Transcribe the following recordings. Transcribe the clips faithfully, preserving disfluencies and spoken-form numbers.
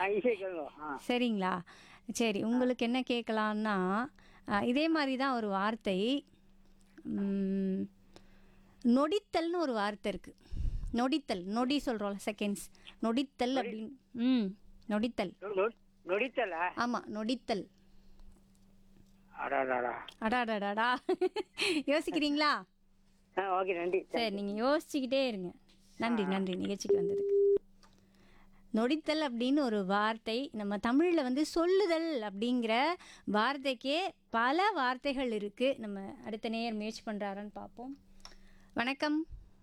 ஆ, இசை கேளுங்க. ஆ சரிங்களா? சரி, உங்களுக்கு என்ன கேட்கலான்னா, அ இதே மாரி தான் ஒரு வார்த்தை. ம் நொடித்தல்னு ஒரு வார்த்தை இருக்கு. நொடித்தல், நொடி சொல்றோம்ல செகண்ட்ஸ். நொடித்தல் நொடி அப்படின்னு ம் நொடித்தல். நொ- நொ- நொடித்தலா? ஆமா, நொடித்தல். அடாடாடா. அடாடாடாடா! யோசிக்கிறீங்களா? ஆ ஓகே, நன்றி, சரி, தேங்க்யூ. நீங்க யோசிச்சுக்கிட்டே இருங்க. ஆ நன்றி, ஆ. நன்றி நிகழ்ச்சிக்கு வந்ததுக்கு. நொடித்தல் அப்படின்னு ஒரு வார்த்தை நம்ம தமிழில் வந்து சொல்லுதல் அப்படிங்கிற வார்த்தைக்கே பல வார்த்தைகள் இருக்கு. நம்ம அடுத்த நேயர் முயற்சி பண்றாரான்னு பார்ப்போம். வணக்கம்.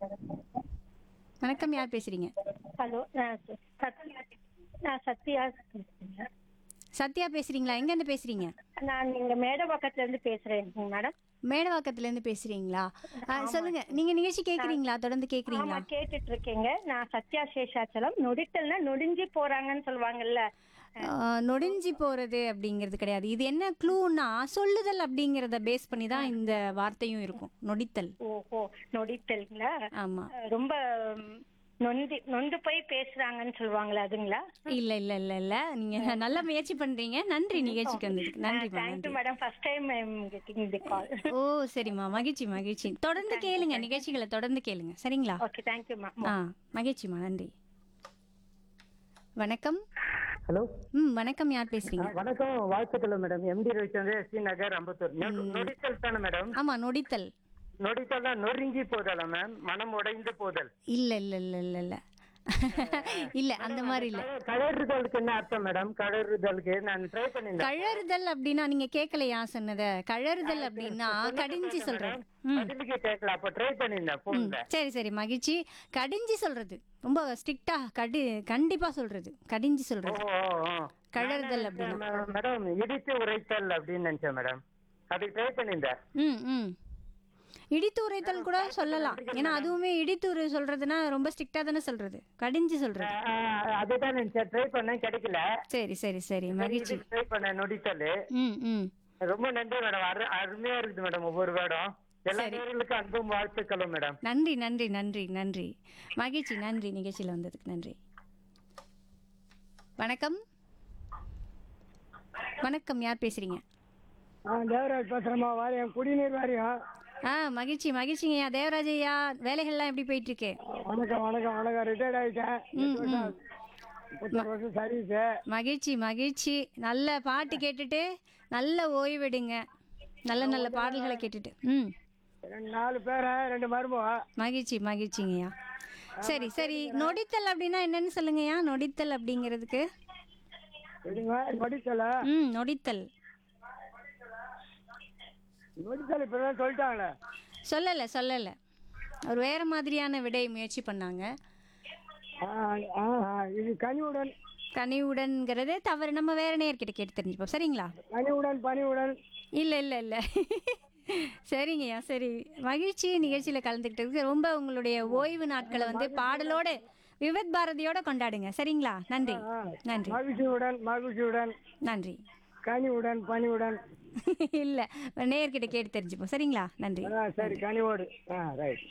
வணக்கம், யார் பேசுறீங்க? ஹலோ, நான் ச- சத்யா நான் சத்யா பேசுறேங்க. சத்யா பேசுறீங்களா? எங்கேருந்து பேசுறீங்க? நான் இங்க மேடவாக்கத்துல இருந்து பேசுறேன் மேடம். மேடவாக்கத்துலேருந்து பேசுறீங்களா? ஆ, ஆமா, சொல்லுங்க. நீங்க நிகழ்ச்சி நான் கேட்குறீங்களா? தொடர்ந்து ஆமா கேட்குறீங்களா? கேட்டுட்டு இருக்கேங்க. நான் சத்யா சேஷாச்சலம். நொடித்தல்னா நொடிஞ்சு போறாங்கன்னு சொல்லுவாங்கல்ல. ஆ, நொடிஞ்சு போறது அப்படிங்கிறது கிடையாது. இது என்ன க்ளூன்னா, சொல்லுதல் அப்படிங்கிறத பேஸ் பண்ணி தான் இந்த வார்த்தையும் இருக்கும். நொடித்தல். ஓஹோ, நொடித்தல்ங்களா? ஆமா. அஹ், ரொம்ப ம், நொந்து நொந்து போய் பேசுறாங்கன்னு சொல்லுவாங்களா, அதுங்களா? இல்ல இல்ல இல்ல இல்ல. நீங்க நல்ல முயற்சி பண்றீங்க. நன்றி நிகழ்ச்சிக்கு வந்ததுக்கு. நன்றிமா, தேங்க்யூ நன்றி. Madam. First time getting the கால். ஓ, சரிம்மா. மகிழ்ச்சி, மகிழ்ச்சி. தொடர்ந்து தேங்க்யூ கேளுங்க. தேங்க்யூ. நிகழ்ச்சிகளை தொடர்ந்து கேளுங்க. சரிங்களா? ஓகே, தேங்க்யூ ஆ, மேம். மகிழ்ச்சிம்மா. நன்றி. வணக்கம். ஹலோ. ம் வணக்கம், யார் ஆ, பேசுறீங்க? வணக்கம், வாழ்த்துக்கள் மேடம். எம்டி ரவிச்சந்திர, ஸ்ரீ நகர், அம்பத்தூர். நொ- ம், நொடித்தல் தானே மேடம்? ஆமா, நொடித்தல். நொடித்தல் தான் நொறுங்கி போதல மேம், மனம் உடைந்து போதல். இல்ல இல்ல இல்ல இல்ல இல்ல. இல்ல, அந்த மேடம், அந்த மாதிரி இல்ல. கழ- கழறுதலுக்கு என்ன அர்த்தம் மேடம்? கழறுதலுக்கு நான் ட்ரை பண்ணியிருந்தேன். கழறுதல் அப்படின்னா நீங்க கேட்கலையா சொன்னத? கழறுதல் அப்படின்னா சொன்னதை கடிஞ்சு கேட்டேன் சொல்றது. மேடம். ம் பதிலுக்கு கேட்கல, அப்ப ட்ரை பண்ணியிருந்தேன் ம் போன்ல. சரி சரி, மகிழ்ச்சி. கடிஞ்சு சொல்றது, ரொம்ப ஸ்ட்ரிக்டா கடி கண்டிப்பா சொல்றது, கடிஞ்சு ஓ சொல்றது. ஓ, ஓ. நான் கழறுதல் நினைச்சேன் அப்படின்னா மே- மேடம், இடித்து உரைத்தல் அப்படின்னு நினைச்சேன் மேடம். அதுக்கு ட்ரை பண்ணியிருந்தேன். ம் ம் இடித்து உரைத்தல் கூட சொல்லலாம். நன்றிகள் ஏன்னா மேடம். அதுவுமே இடித்து உரை சொல்றதுன்னா ரொம்ப ஸ்ட்ரிக்டா தானே சொல்றது, கடிஞ்சு ஆ, சொல்றது. ஆ, அதுதான் நினைச்சேன், ட்ரை பண்ணேன், கிடைக்கல. சரி சரி சரி, சரி, மகிழ்ச்சி. இதுக்கு ட்ரை பண்ணேன், நொடித்தல். ம் ம் ரொம்ப நன்றி மேடம். அரு அருமையா இருக்குது மேடம் ஒவ்வொரு வேர்டும். எல்லா சரி, நேர்களுக்கும் அன்பும் வாழ்த்துக்களும் மேடம். நன்றி நன்றி நன்றி நன்றி, மகிழ்ச்சி. நன்றி நிகழ்ச்சியில் வந்ததுக்கு நன்றி. வணக்கம். வணக்கம், யார் பேசுறீங்க? ஆ தேவராஜ் பேசுகிறேம்மா. வாரியம், குடிநீர் வாரியம். ஆ, மகிழ்ச்சி மகிழ்ச்சிங்கய்யா. தேவராஜ் ஐயா, வேலைகள்லாம் எப்படி போயிட்டு இருக்கு? வணக்கம் வணக்கம் வணக்கம். ரிட்டையர்ட் ஆகிட்டேன். ம் எட்டு வருஷம் ம் ஆகுது. முப்பத்தொரு வருஷம் சர்வீஸு. மகிழ்ச்சி மகிழ்ச்சி. நல்ல பாட்டு கேட்டுட்டு நல்ல ஓய்வெடுங்க. நல்ல நல்ல பாடல்களை கேட்டுட்டு. ம் ரெண்டு நாலு பேரை, ரெண்டு மருமகம். மகிழ்ச்சி மகிழ்ச்சிங்கய்யா. சரி சரி, நொடித்தல் அப்படின்னா என்னன்னு சொல்லுங்கய்யா. நொடித்தல் அப்படிங்கிறதுக்கு எப்படிங்க நொடித்தல? ம் நொடித்தல் நொடித்தல் இப்போ தான் சொல்லிட்டாங்களே. சொல்லலை சொல்லலை. ஒரு வேற மாதிரியான விடை முயற்சி பண்ணாங்க. ஆ ஆ ஆ, இது கனிவுடன். கனிவுடன்ங்கிறது தவறு. நம்ம வேற நேர்கிட்ட கேட்டு தெரிஞ்சுப்போம். சரிங்களா? கனிவுடன் பனிவுடன். இல்லை இல்லை இல்லை. சரிங்கய்யா, சரி. மகிழ்ச்சி நிகழ்ச்சியில் கலந்துக்கிட்டதுக்கு. ரொம்ப உங்களுடைய ஓய்வு நாட்களை வந்து பாடலோடு விவித் பாரதியோட கொண்டாடுங்க. சரிங்களா? நன்றி ஆ, நன்றி மகிழ்ச்சியுடன் மகிழ்ச்சியுடன். நன்றி. கனிவுடன் பனிவுடன். இல்லை, நேர்கிட்ட கேட்டு தெரிஞ்சுப்போம். சரிங்களா? நன்றி. ஆ சரி, கனிவோடு. ஆ ரைட்.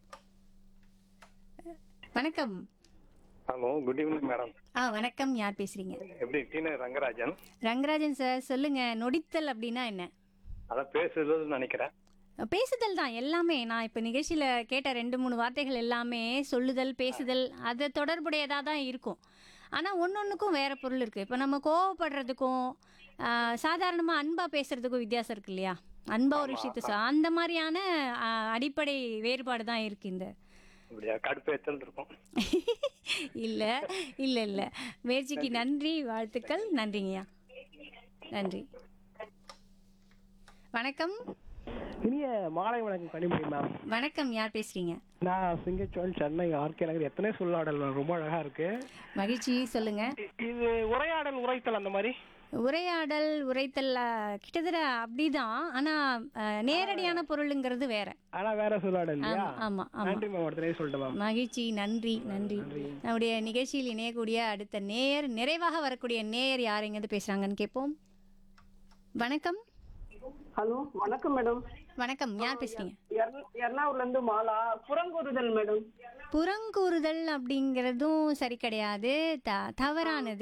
வணக்கம். Hello, good evening madam. ஆ, வணக்கம். யார் பேசுறீங்க? எப்படி இருக்கீங்க? ரங்கராஜன். ரங்கராஜன் சார், சொல்லுங்க. நொடித்தல் அப்படின்னா என்ன? அதான் பேசுறதுன்னு நினைக்கிறேன். பேசுதல் தான் எல்லாமே. நான் இப்போ நிகழ்ச்சியில் கேட்ட ரெண்டு மூணு வார்த்தைகள் எல்லாமே சொல்லுதல், பேசுதல், அது தொடர்புடையதாக தான் இருக்கும். ஆனால் ஒன்று ஒன்றுக்கும் வேறு பொருள் இருக்குது. இப்போ நம்ம கோவப்படுறதுக்கும் சாதாரணமாக அன்பாக பேசுகிறதுக்கும் வித்தியாசம் இருக்கு இல்லையா? அன்பாக ஒரு விஷயத்த சொ- அந்த மாதிரியான ஆ, அடிப்படை வேறுபாடு தான் இருக்குது இந்த. இப்படியா கடுப்பேத்தல் இருக்கும். இல்லை இல்லை இல்லை, முயற்சிக்கு நன்றி, வாழ்த்துக்கள். நன்றிங்கய்யா, நன்றி. வணக்கம். இனிய மாலை வணக்கம் கனிமொழி மேம். வணக்கம், யார் பேசுறீங்க? நான் சிங்கச்சோல், சென்னை ஆர்கே நகர். எத்தனை சொல்லாடல் மேம், ரொம்ப அழகா இருக்கு. மகிழ்ச்சி, சொல்லுங்க. இ- இது உரையாடல் உரைத்தல் அந்த மாதிரி. உரையாடல் உரைத்தல் ஆ, கிட்டத்தட்ட அப்படிதான். ஆனா ஆ, நேரடியான பொருளுங்கிறது வேற. ஆனா வேற சொல்லாடல் இல்லையா? ஆமா ஆமா ஆமா. நன்றி மேம், அடுத்த சொல்லிட்டேன் மேம். மகிழ்ச்சி, நன்றி நன்றி. நம்முடைய நிகழ்ச்சியில் இணையக்கூடிய அடுத்த நேயர், நிறைவாக வரக்கூடிய நேயர் யார், எங்கேருந்து பேசுறாங்கன்னு கேட்போம். வணக்கம். ஹலோ, வணக்கம் மேடம். வணக்கம், யார் பேசுறீங்க? எர்ண- எர்ணாகுளம்ல இருந்து மாலா. புறங்கூறுதல் மேடம். புறங்கூறுதல் அப்படிங்கிறதும் சரி கிடையாது, த தவறானது.